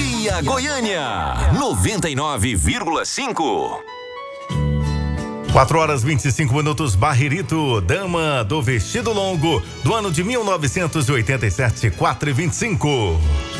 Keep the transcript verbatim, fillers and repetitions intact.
Via Goiânia, noventa e nove vírgula cinco. quatro horas e vinte e cinco minutos, Barrerito, dama do vestido longo, do ano de mil novecentos e oitenta e sete, quatro e vinte e cinco.